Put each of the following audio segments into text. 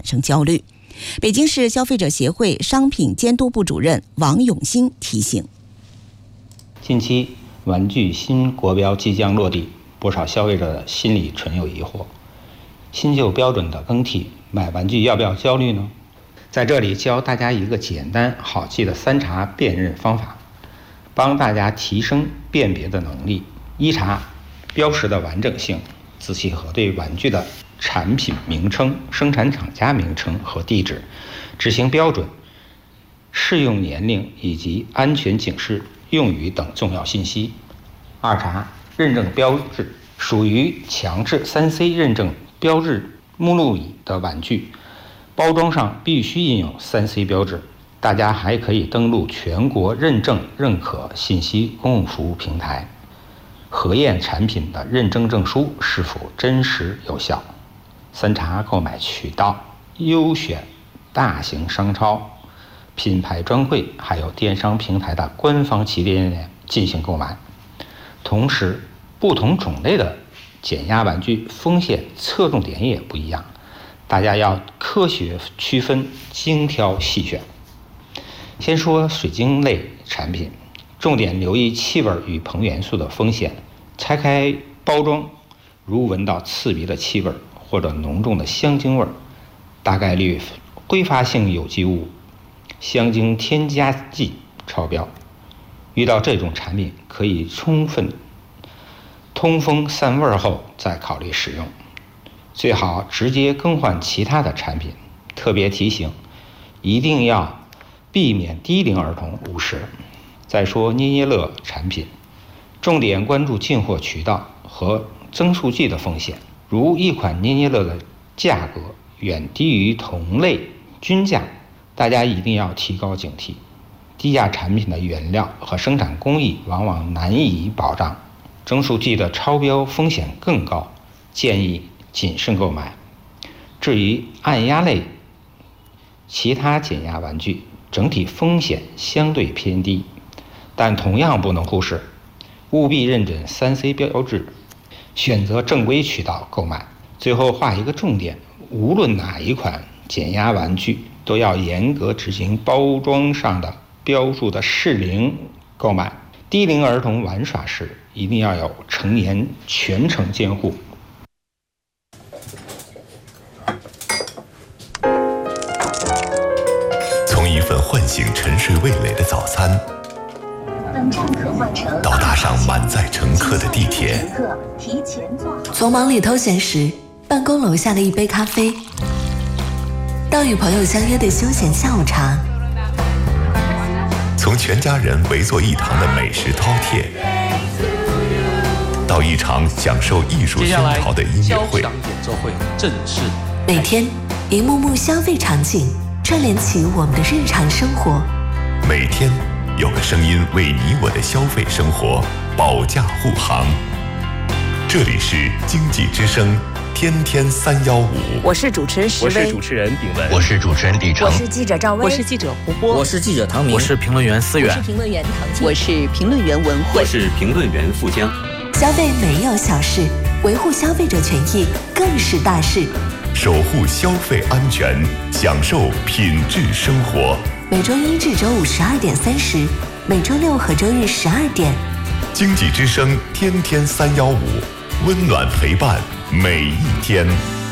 生焦虑。北京市消费者协会商品监督部主任王永新提醒： 近期玩具新国标即将落地，不少消费者心里存有疑惑，新旧标准的更替，买玩具要不要焦虑呢？在这里教大家一个简单好记的3查辨认方法，帮大家提升辨别的能力。1查标识的完整性，仔细核对玩具的产品名称、生产厂家名称和地址、执行标准、适用年龄以及安全警示用语等重要信息。2查认证标志，属于强制3C 认证标志目录里的玩具，包装上必须印有3C 标志。大家还可以登录全国认证认可信息公共服务平台，核验产品的认证证书是否真实有效。3查购买渠道，优选大型商超、品牌专柜还有电商平台的官方旗舰店进行购买。同时，不同种类的减压玩具风险侧重点也不一样，大家要科学区分，精挑细选。先说水晶类产品，重点留意气味与硼元素的风险。拆开包装，如闻到刺鼻的气味或者浓重的香精味，大概率挥发性有机物、香精添加剂超标。遇到这种产品，可以充分通风散味后再考虑使用，最好直接更换其他的产品。特别提醒，一定要避免低龄儿童误食。再说捏捏乐产品，重点关注进货渠道和增速剂的风险。如一款捏捏乐的价格远低于同类均价，大家一定要提高警惕。低价产品的原料和生产工艺往往难以保障，增速剂的超标风险更高，建议谨慎购买。至于按压类其他减压玩具，整体风险相对偏低，但同样不能忽视，务必认准3C 标志，选择正规渠道购买。最后画一个重点，无论哪一款减压玩具，都要严格执行包装上的标注的适龄购买。低龄儿童玩耍时，一定要有成年全程监护。 从一份唤醒沉睡味蕾的早餐，到搭上满载乘客的地铁， 从忙里偷闲时办公楼下的一杯咖啡，到与朋友相约的休闲下午茶， 从全家人围坐一堂的美食饕餮，到一场享受艺术熏陶的音乐会， 演奏会正式。 每天一幕幕消费场景串联起我们的日常生活， 每天有个声音为你我的消费生活保驾护航。这里是经济之声天天315， 我是主持人石我薇， 是主持人炳文， 我是主持人李成， 我是记者赵薇， 我是记者胡波， 我是记者唐明， 我是评论员思远， 我是评论员唐静， 我是评论员文慧， 我是评论员付江。 消费没有小事，维护消费者权益更是大事。 守护消费安全，享受品质生活。 每周1至周5 12点30，每周6和周日12点。 经济之声天天315，温暖陪伴每一天。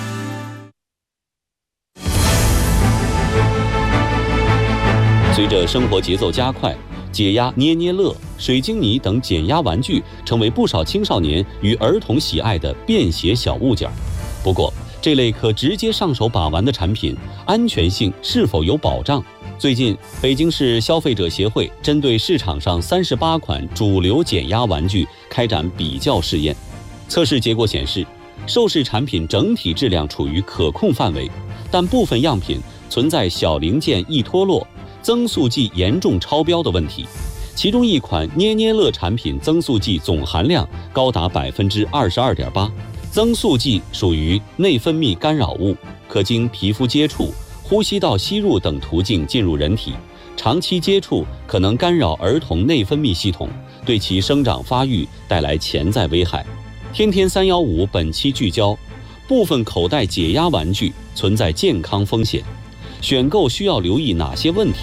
随着生活节奏加快，解压捏捏乐、水晶泥等减压玩具成为不少青少年与儿童喜爱的便携小物件。不过，这类可直接上手把玩的产品，安全性是否有保障？最近，北京市消费者协会针对市场上38款主流减压玩具开展比较试验。测试结果显示，受试产品整体质量处于可控范围，但部分样品存在小零件易脱落、增速剂严重超标的问题。其中一款捏捏乐产品增速剂总含量高达22.8%，增速剂属于内分泌干扰物，可经皮肤接触、呼吸道吸入等途径进入人体，长期接触可能干扰儿童内分泌系统，对其生长发育带来潜在危害。天天315本期聚焦， 部分口袋解压玩具存在健康风险，选购需要留意哪些问题？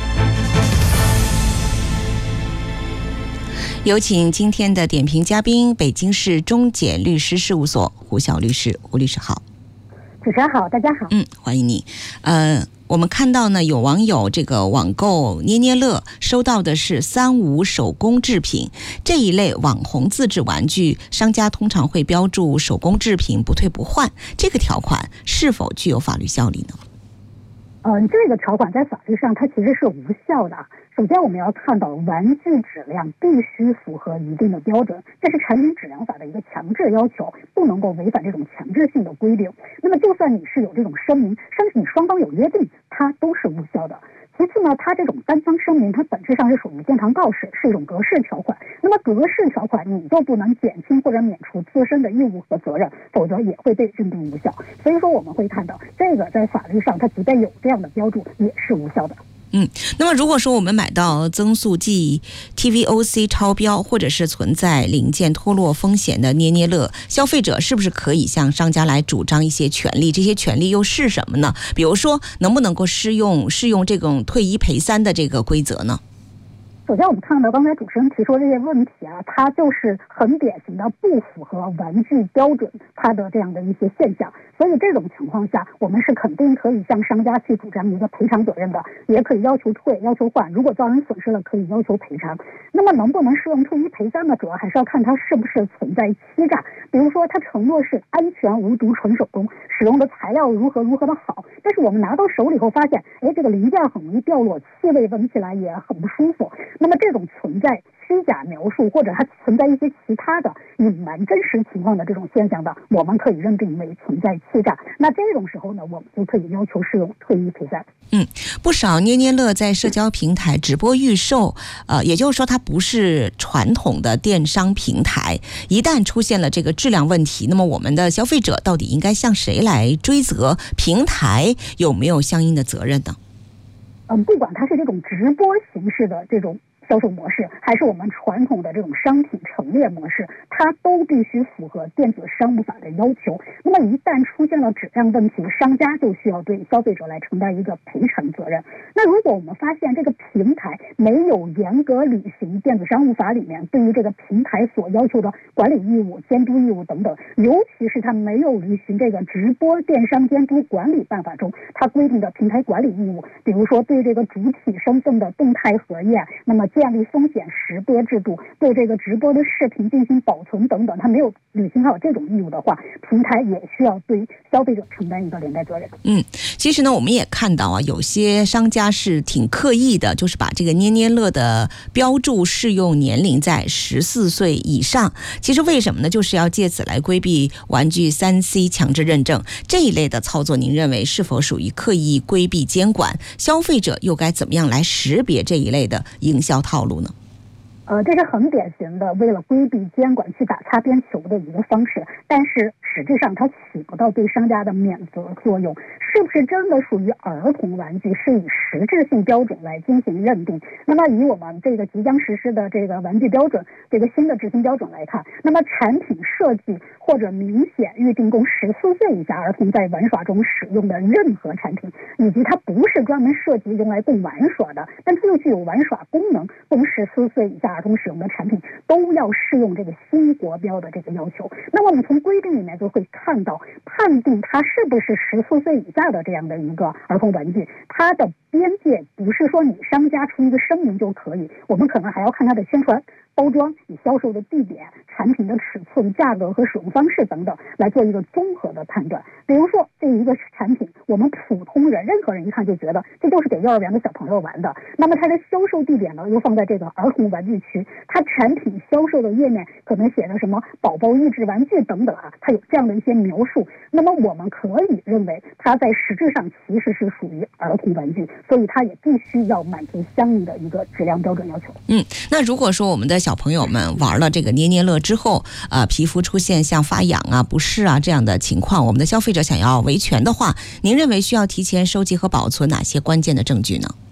有请今天的点评嘉宾，北京市中检律师事务所胡晓律师。胡律师好。 主持人好，大家好。 欢迎你。我们看到呢，有网友这个网购捏捏乐收到的是3无手工制品这一类网红自制玩具，商家通常会标注手工制品不退不换，这个条款是否具有法律效力呢？ 这个条款在法律上它其实是无效的。首先我们要看到玩具质量必须符合一定的标准，这是产品质量法的一个强制要求，不能够违反这种强制性的规定。那么就算你是有这种声明，甚至你双方有约定，它都是无效的。其次呢，它这种单方声明，它本质上是属于殿堂告示，是一种格式条款。那么格式条款你就不能减轻或者免除自身的义务和责任，否则也会被认定无效。所以说我们会看到，这个在法律上它即便有这样的标注，也是无效的。 那么如果说我们买到增速计 TVOC 超标，或者是存在零件脱落风险的捏捏乐，消费者是不是可以向商家来主张一些权利？这些权利又是什么呢？比如说能不能够适用这种退一赔三的这个规则呢？ 首先我们看到刚才主持人提出的这些问题它就是很典型的不符合玩具标准它的这样的一些现象。所以这种情况下，我们是肯定可以向商家去主张一个赔偿责任的，也可以要求退、要求换，如果造成损失了可以要求赔偿。那么能不能适用退一赔三呢？主要还是要看它是不是存在欺诈。比如说它承诺是安全无毒纯手工，使用的材料如何的好，但是我们拿到手里后发现，这个零件很容易掉落，气味闻起来也很不舒服。那么这种存在虚假描述，或者它存在一些其他的隐瞒真实情况的这种现象的，我们可以认定为存在欺诈。那这种时候呢，我们就可以要求适用退一赔三。 不少捏捏乐在社交平台直播预售，也就是说它不是传统的电商平台。一旦出现了这个质量问题，那么我们的消费者到底应该向谁来追责？平台有没有相应的责任呢？ 不管它是这种直播形式的这种销售模式，还是我们传统的这种商品陈列模式，它都必须符合电子商务法的要求。那么一旦出现了质量问题，商家就需要对消费者来承担一个赔偿责任。那如果我们发现这个平台没有严格履行电子商务法里面对于这个平台所要求的管理义务、监督义务等等，尤其是它没有履行这个直播电商监督管理办法中它规定的平台管理义务，比如说对这个主体身份的动态核验，那么建立风险识别制度，对这个直播的视频进行保存等等，它没有履行好这种义务的话，平台也需要对消费者承担一个连带责任。 其实呢，我们也看到有些商家是挺刻意的，就是把这个捏捏乐的标注适用年龄在14岁以上。其实为什么呢？就是要借此来规避玩具3C 强制认证这一类的操作。您认为是否属于刻意规避监管？消费者又该怎么样来识别这一类的营销套路呢？ 这是很典型的为了规避监管去打擦边球的一个方式，但是实质上它起不到对商家的免责作用。是不是真的属于儿童玩具，是以实质性标准来进行认定。那么以我们这个即将实施的这个玩具标准，这个新的执行标准来看，那么产品设计或者明显预定供14岁以下儿童在玩耍中使用的任何产品，以及它不是专门设计用来供玩耍的，但是又具有玩耍功能供14岁以下儿童使用的产品，都要适用这个新国标的这个要求。那么我们从规定里面就会看到，判定它是不是14岁以下的这样的一个儿童玩具，它的边界不是说你商家出一个声明就可以，我们可能还要看它的宣传、包装、以销售的地点、产品的尺寸、价格和使用方式等等，来做一个综合的判断。比如说这一个产品，我们普通人任何人一看就觉得这就是给幼儿园的小朋友玩的，那么它的销售地点呢又放在这个儿童玩具区，它产品销售的页面可能写的什么宝宝益智玩具等等它有这样的一些描述，那么我们可以认为它在实质上其实是属于儿童玩具，所以它也必须要满足相应的一个质量标准要求。 那如果说我们的小朋友们玩了这个捏捏乐之后，皮肤出现像发痒不适这样的情况，我们的消费者想要维权的话，您认为需要提前收集和保存哪些关键的证据呢？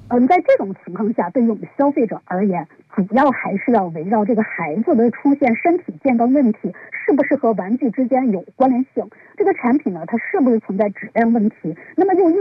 在这种情况下，对于我们消费者而言，主要还是要围绕这个孩子的出现身体健康问题是不是和玩具之间有关联性，这个产品呢它是不是存在质量问题，那么又因